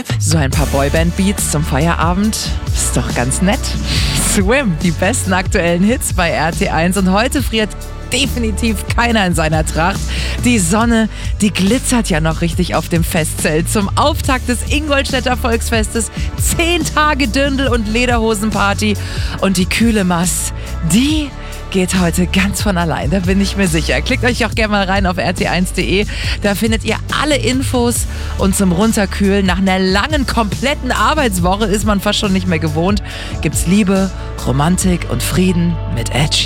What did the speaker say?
So ein paar Boyband-Beats zum Feierabend ist doch ganz nett. Swim, die besten aktuellen Hits bei RT1 und heute friert definitiv keiner in seiner Tracht. Die Sonne, die glitzert ja noch richtig auf dem Festzelt. Zum Auftakt des Ingolstädter Volksfestes 10 Tage Dirndl- und Lederhosenparty und die kühle Mass, die geht heute ganz von allein, da bin ich mir sicher. Klickt euch auch gerne mal rein auf rt1.de, da findet ihr alle Infos und zum Runterkühlen nach einer langen, kompletten Arbeitswoche ist man fast schon nicht mehr gewohnt, gibt's Liebe, Romantik und Frieden mit Edgy.